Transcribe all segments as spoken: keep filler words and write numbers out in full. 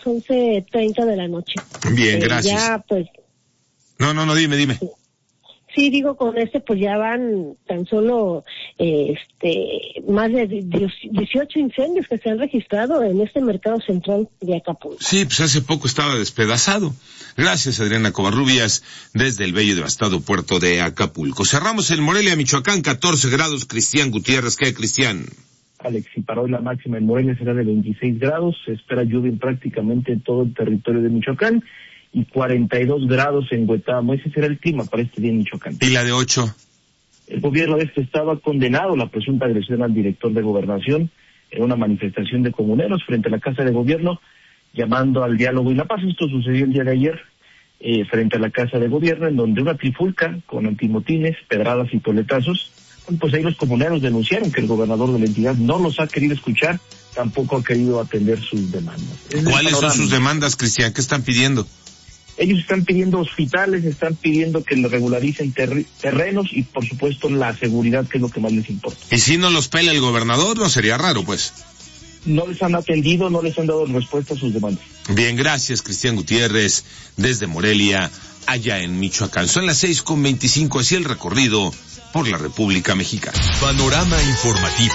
once treinta de la noche. Bien, eh, gracias. Ya, pues... No, no, no, dime, dime. Sí, digo, con este pues ya van tan solo eh, este más de dieciocho incendios que se han registrado en este mercado central de Acapulco. Sí, pues hace poco estaba despedazado. Gracias, Adriana Covarrubias, desde el bello y devastado puerto de Acapulco. Cerramos en Morelia, Michoacán, catorce grados. Cristian Gutiérrez, ¿qué, Cristian? Alex, y para hoy la máxima en Morelia será de veintiséis grados. Se espera lluvia en prácticamente todo el territorio de Michoacán. Y cuarenta y dos grados en Huetamo. Ese será el clima para este día en Michoacán. ¿Y la de ocho? El gobierno de este estado ha condenado la presunta agresión al director de Gobernación en una manifestación de comuneros frente a la Casa de Gobierno, llamando al diálogo y la paz. Esto sucedió el día de ayer eh, frente a la Casa de Gobierno, en donde una trifulca con antimotines, pedradas y toletazos, pues ahí los comuneros denunciaron que el gobernador de la entidad no los ha querido escuchar, tampoco ha querido atender sus demandas. ¿Cuáles son sus demandas, Cristian? ¿Qué están pidiendo? Ellos están pidiendo hospitales, están pidiendo que le regularicen ter- terrenos y, por supuesto, la seguridad, que es lo que más les importa. ¿Y si no los pela el gobernador? No sería raro, pues. No les han atendido, no les han dado respuesta a sus demandas. Bien, gracias, Cristian Gutiérrez, desde Morelia, allá en Michoacán. Son las seis con veinticinco, así el recorrido por la República Mexicana. Panorama informativo.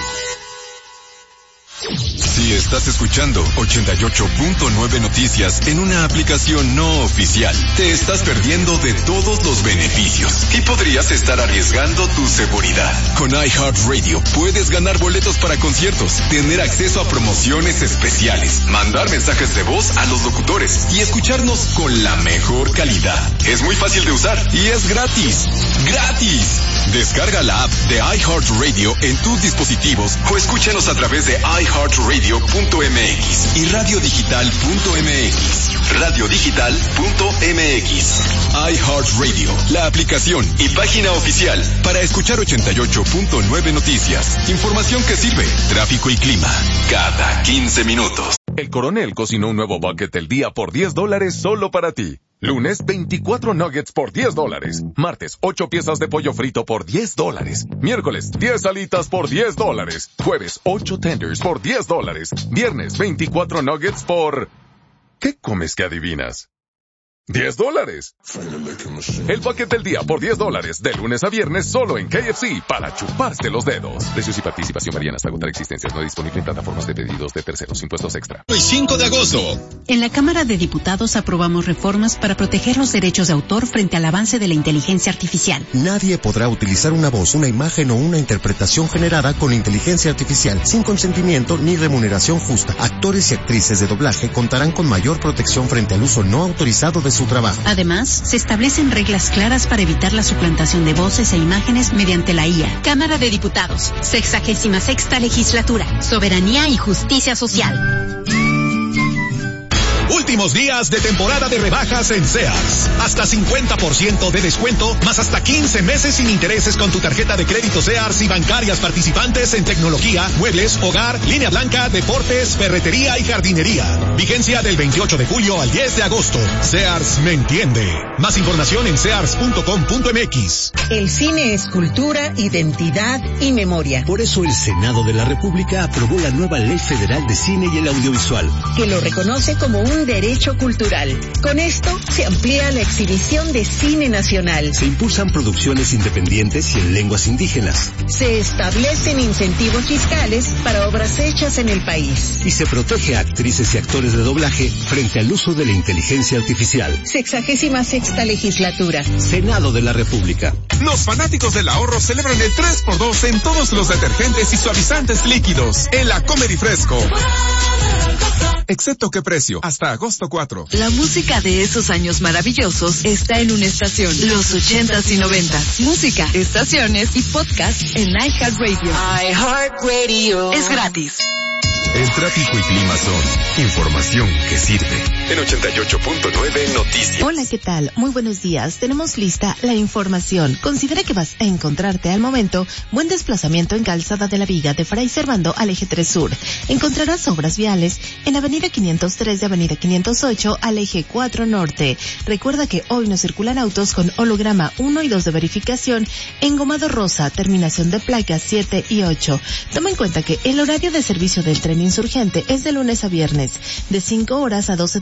Si estás escuchando ochenta y ocho punto nueve Noticias en una aplicación no oficial, te estás perdiendo de todos los beneficios y podrías estar arriesgando tu seguridad. Con iHeartRadio puedes ganar boletos para conciertos, tener acceso a promociones especiales, mandar mensajes de voz a los locutores y escucharnos con la mejor calidad. Es muy fácil de usar y es gratis. ¡Gratis! Descarga la app de iHeartRadio en tus dispositivos o escúchanos a través de iHeartRadio punto m x y radiodigital punto m x. radiodigital punto m x. iHeartRadio, la aplicación y página oficial para escuchar ochenta y ocho punto nueve Noticias. Información que sirve, tráfico y clima, cada quince minutos. El Coronel cocinó un nuevo bucket del día por diez dólares solo para ti. Lunes, veinticuatro nuggets por diez dólares. Martes, ocho piezas de pollo frito por diez dólares. Miércoles, diez alitas por diez dólares. Jueves, ocho tenders por diez dólares. Viernes, veinticuatro nuggets por... ¿Qué comes que adivinas? diez dólares. El paquete del día por diez dólares, de lunes a viernes, solo en K F C, para chuparse los dedos. Precios y participación varían hasta agotar existencias. No disponible en plataformas de pedidos de terceros. Impuestos extra. El cinco de agosto. En la Cámara de Diputados aprobamos reformas para proteger los derechos de autor frente al avance de la inteligencia artificial. Nadie podrá utilizar una voz, una imagen o una interpretación generada con inteligencia artificial sin consentimiento ni remuneración justa. Actores y actrices de doblaje contarán con mayor protección frente al uso no autorizado de su trabajo. Además, se establecen reglas claras para evitar la suplantación de voces e imágenes mediante la I A. Cámara de Diputados, sexagésima sexta legislatura, soberanía y justicia social. Últimos días de temporada de rebajas en Sears. Hasta cincuenta por ciento de descuento, más hasta quince meses sin intereses con tu tarjeta de crédito Sears y bancarias participantes en tecnología, muebles, hogar, línea blanca, deportes, ferretería y jardinería. Vigencia del veintiocho de julio al diez de agosto. Sears me entiende. Más información en sears punto com punto m x. El cine es cultura, identidad y memoria. Por eso el Senado de la República aprobó la nueva Ley Federal de Cine y el Audiovisual, que lo reconoce como un derecho cultural. Con esto se amplía la exhibición de cine nacional. Se impulsan producciones independientes y en lenguas indígenas. Se establecen incentivos fiscales para obras hechas en el país. Y se protege a actrices y actores de doblaje frente al uso de la inteligencia artificial. Sexagésima sexta legislatura. Senado de la República. Los fanáticos del ahorro celebran el tres por dos en todos los detergentes y suavizantes líquidos. En la Comer y Fresco. Excepto qué precio, hasta agosto cuatro. La música de esos años maravillosos está en una estación, los ochentas y noventas. Música, estaciones y podcast en iHeartRadio. iHeartRadio. Es gratis. El tráfico y clima son información que sirve. En ochenta y ocho punto nueve Noticias. Hola, ¿qué tal? Muy buenos días. Tenemos lista la información. Considera que vas a encontrarte al momento buen desplazamiento en Calzada de la Viga de Fray Servando al Eje tres Sur. Encontrarás obras viales en Avenida quinientos tres de Avenida quinientos ocho al Eje cuatro Norte. Recuerda que hoy no circulan autos con holograma uno y dos de verificación, engomado rosa, terminación de placas siete y ocho. Toma en cuenta que el horario de servicio del tren insurgente es de lunes a viernes, de cinco horas a doce